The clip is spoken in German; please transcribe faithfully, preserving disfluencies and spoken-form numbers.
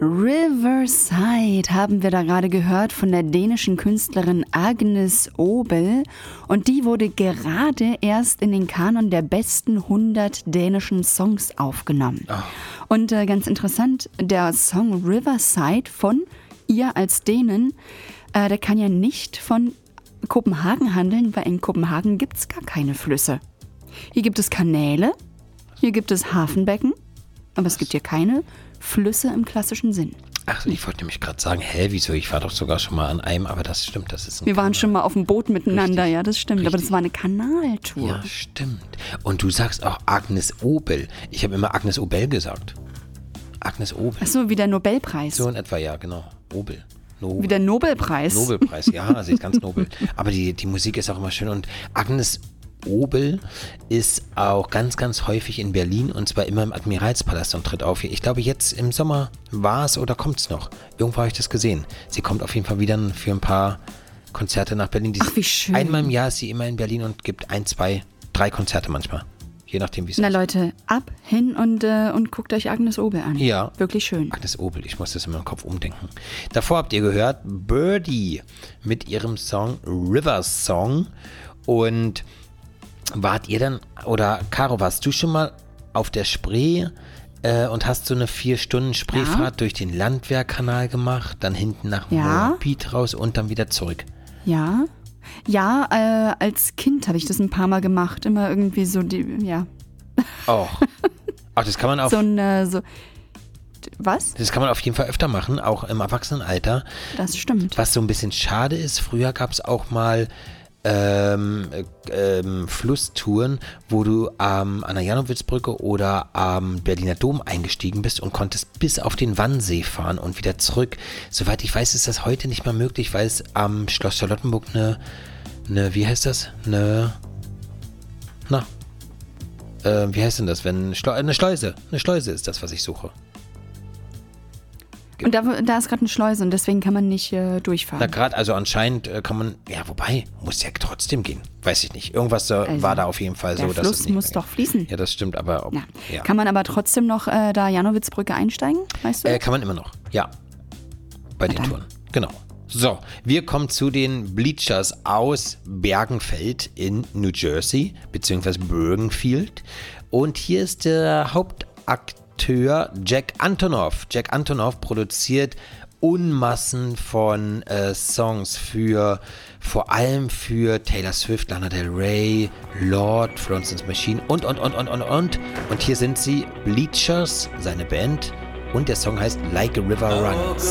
Riverside haben wir da gerade gehört von der dänischen Künstlerin Agnes Obel. Und die wurde gerade erst in den Kanon der besten hundert dänischen Songs aufgenommen. Oh. Und äh, ganz interessant, der Song Riverside von ihr als Dänen, äh, der kann ja nicht von Kopenhagen handeln, weil in Kopenhagen gibt es gar keine Flüsse. Hier gibt es Kanäle, hier gibt es Hafenbecken, aber es gibt hier keine Flüsse im klassischen Sinn. Ach, ich wollte nämlich gerade sagen, hä, wieso? Ich war doch sogar schon mal an einem, aber das stimmt, das ist ein Wir waren Kanal. schon mal auf dem Boot miteinander, Richtig, ja, das stimmt, richtig. aber das war eine Kanaltour. Ja, stimmt. Und du sagst auch Agnes Obel. Ich habe immer Agnes Obel gesagt. Agnes Obel. Ach so, wie der Nobelpreis. So in etwa, ja, genau. Obel. No- Wie der Nobelpreis. Nobelpreis, ja, sie ist ganz nobel. Aber die, die Musik ist auch immer schön. Und Agnes Obel ist auch ganz, ganz häufig in Berlin und zwar immer im Admiralspalast und tritt auf. Ich glaube, jetzt im Sommer war es oder kommt es noch. Irgendwo habe ich das gesehen. Sie kommt auf jeden Fall wieder für ein paar Konzerte nach Berlin. Die Ach, wie schön. Einmal im Jahr ist sie immer in Berlin und gibt ein, zwei, drei Konzerte manchmal. Je nachdem, wie es ist. Na Leute, ab, hin und, äh, und guckt euch Agnes Obel an. Ja. Wirklich schön. Agnes Obel, ich muss das in meinem Kopf umdenken. Davor habt ihr gehört Birdie mit ihrem Song River Song. Und wart ihr dann, oder Caro, warst du schon mal auf der Spree äh, und hast so eine vier Stunden Spreefahrt ja. durch den Landwehrkanal gemacht, dann hinten nach ja. Moabit raus und dann wieder zurück? Ja, ja, äh, als Kind habe ich das ein paar Mal gemacht, immer irgendwie so die, ja. Oh. Ach, das kann man auf... so ein, äh, so, was? Das kann man auf jeden Fall öfter machen, auch im Erwachsenenalter. Das stimmt. Was so ein bisschen schade ist, früher gab es auch mal Ähm, ähm, Flusstouren, wo du ähm, an der Janowitzbrücke oder am Berliner Dom eingestiegen bist und konntest bis auf den Wannsee fahren und wieder zurück. Soweit ich weiß, ist das heute nicht mehr möglich, weil es am Schloss Charlottenburg eine, eine wie heißt das? Eine, na, äh, wie heißt denn das? Wenn Schle- eine Schleuse, eine Schleuse ist das, was ich suche. Und da, da ist gerade eine Schleuse und deswegen kann man nicht äh, durchfahren. Na gerade, also anscheinend äh, kann man, ja wobei, muss ja trotzdem gehen. Weiß ich nicht. Irgendwas äh, Also, war da auf jeden Fall so, der dass Fluss es nicht muss mehr doch fließen. Ja, das stimmt, aber ob, Ja. ja. Kann man aber trotzdem noch äh, da Janowitzbrücke einsteigen, weißt du? Äh, kann man immer noch, ja. Bei Na den dann. Touren, genau. So, wir kommen zu den Bleachers aus Bergenfeld in New Jersey, beziehungsweise Bergenfield. Und hier ist der Hauptakteur Jack Antonoff. Jack Antonoff produziert Unmassen von äh, Songs für, vor allem für Taylor Swift, Lana Del Rey, Lord, Florence and the Machine und, und, und, und, und, und. Und hier sind sie, Bleachers, seine Band, und der Song heißt Like a River Runs.